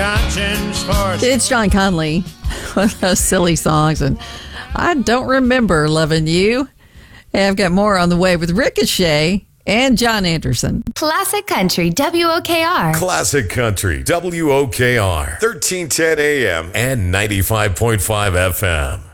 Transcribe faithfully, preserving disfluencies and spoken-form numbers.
conscience for... It's John Conley. One of those silly songs. And I don't remember loving you. And I've got more on the way with Ricochet and John Anderson. Classic Country, W O K R. Classic Country, W O K R, thirteen ten A M and ninety-five point five F M.